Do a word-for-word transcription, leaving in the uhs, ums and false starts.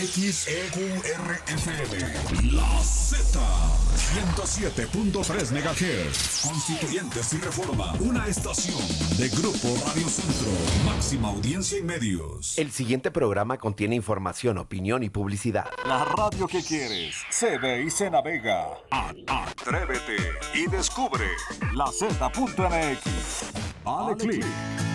X E Q R F M. La Z. ciento siete punto tres megahertz. Constituyentes y Reforma. Una estación de Grupo Radio Centro. Máxima audiencia y medios. El siguiente programa contiene información, opinión y publicidad. La radio que quieres se ve y se navega. Atrévete y descubre la Z punto M X. Dale click.